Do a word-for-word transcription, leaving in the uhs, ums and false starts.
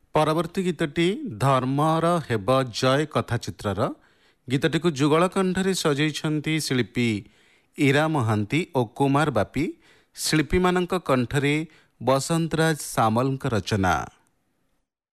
ପରବର୍ତ୍ତୀ ଗୀତଟି ଧର୍ମର ହେବ ଜୟ କଥାଚିତ୍ରର। ଗୀତଟିକୁ ଯୁଗଳ କଣ୍ଠରେ ସଜେଇଛନ୍ତି ଶିଳ୍ପୀ ଇରା ମହାନ୍ତି ଓ କୁମାର ବାପି। ଶିଳ୍ପୀମାନଙ୍କ କଣ୍ଠରେ ବସନ୍ତରାଜ ସାମଲଙ୍କ ରଚନା।